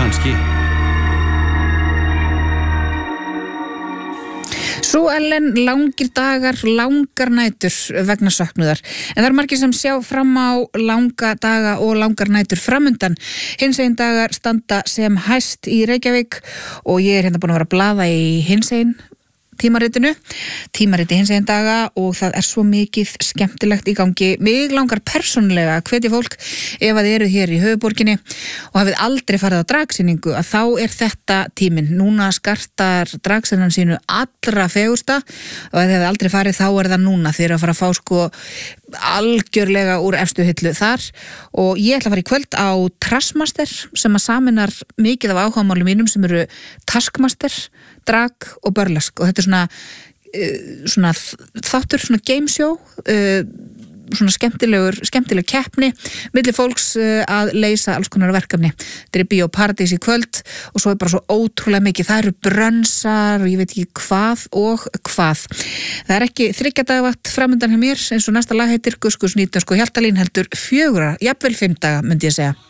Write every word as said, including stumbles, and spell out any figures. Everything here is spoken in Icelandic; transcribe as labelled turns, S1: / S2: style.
S1: kannski.
S2: Sú Ellen, langir dagar, langar nætur vegna söknuðar. En það er margir sem sjá fram á langa daga og langar nætur framundan. Hinsegin dagar standa sem hæst í Reykjavík og ég er hérna búin að vera að blaða í hinsegin tímaritinu, tímariti hinsegin daga og það er svo mikið skemmtilegt í gangi. Mig langar persónulega að hvetja fólk ef að þið eru hér í höfuðborginni og hafið aldrei farið á dragsýningu að þá er þetta tíminn. Núna skartar dragsýnan sínu allra fegursta og ef þið hafið aldrei farið þá er það núna. Þið eru að fara að fá sko algjörlega úr efstu hillu þar og ég ætla að fara í kvöld á Trashmaster sem að saminar mikið af áhugamálum mínum sem eru Taskmaster, drag og burlesk og þetta er svona, uh, svona þáttur, svona gameshow uh, svona skemmtilegur skemmtileg keppni milli fólks uh, að leysa alls konar verkefni. Þetta er Bíó Paradís í kvöld og svo er bara svo ótrúlega mikið, það eru brönsar og ég veit ekki hvað og hvað. Það er ekki þriggja daga vakt framundan hjá mér eins og næsta lag heitir Gus Gus nítján sko Hjaltalín heldur fjögurra, jafnvel fimm daga myndi ég segja.